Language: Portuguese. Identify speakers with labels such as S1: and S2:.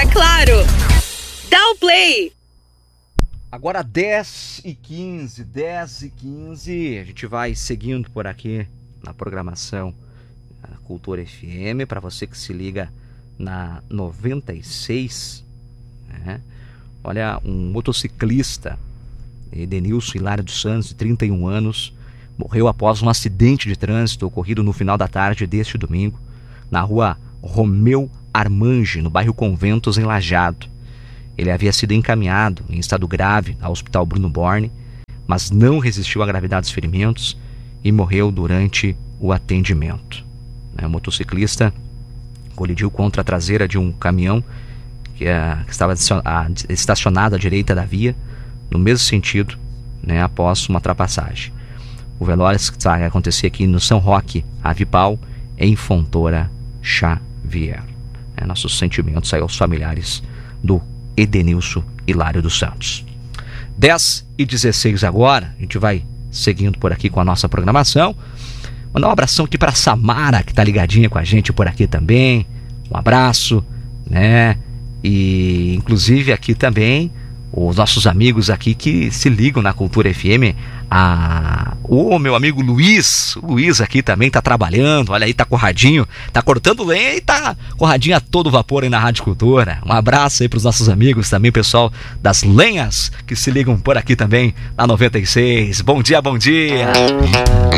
S1: Claro. Dá o play.
S2: Agora 10h15, a gente vai seguindo por aqui na programação da Cultura FM, para você que se liga na 96, né? Olha, um motociclista, Edenilson Hilário dos Santos, de 31 anos, morreu após um acidente de trânsito ocorrido no final da tarde deste domingo, na rua Romeu Armange, no bairro Conventos, em Lajeado. Ele havia sido encaminhado em estado grave ao Hospital Bruno Borne, mas não resistiu à gravidade dos ferimentos e morreu durante o atendimento. O motociclista colidiu contra a traseira de um caminhão que estava estacionado à direita da via, no mesmo sentido, após uma ultrapassagem. O velório vai acontecer aqui no São Roque, Avipau, em Fontoura Xavier. Nossos sentimentos aí aos familiares do Edenilson Hilário dos Santos. 10h16 agora, a gente vai seguindo por aqui com a nossa programação. Mandar um abração aqui para Samara, que está ligadinha com a gente por aqui também. Um abraço, E inclusive aqui também os nossos amigos aqui que se ligam na Cultura FM. O meu amigo Luiz, o Luiz aqui também está trabalhando, olha aí, tá corradinho, tá cortando lenha e tá corradinho a todo vapor aí na Rádio Cultura. Um abraço aí para os nossos amigos também, pessoal das lenhas que se ligam por aqui também na 96. Bom dia, bom dia.